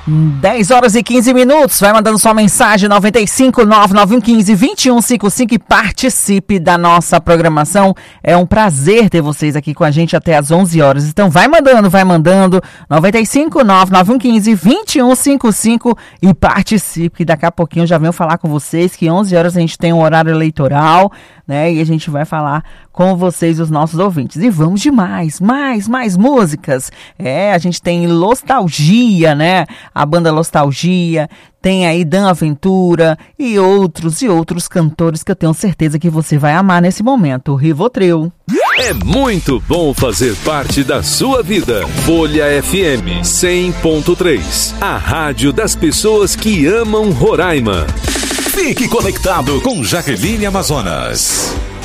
10 horas e 15 minutos. Vai mandando sua mensagem 95991152155 e participe da nossa programação. É um prazer ter vocês aqui com a gente até às 11 horas. Então vai mandando 95991152155 e participe. Daqui a pouquinho eu já venho falar com vocês que 11 horas a gente tem um horário eleitoral, né? E a gente vai falar com vocês, os nossos ouvintes. E vamos de mais músicas. A gente tem Nostalgia, né? A banda Nostalgia, tem aí Dan Aventura e outros cantores que eu tenho certeza que você vai amar nesse momento. Rivotril. É muito bom fazer parte da sua vida. Folha FM 100.3, a rádio das pessoas que amam Roraima. Fique conectado com Jaqueline Amazonas.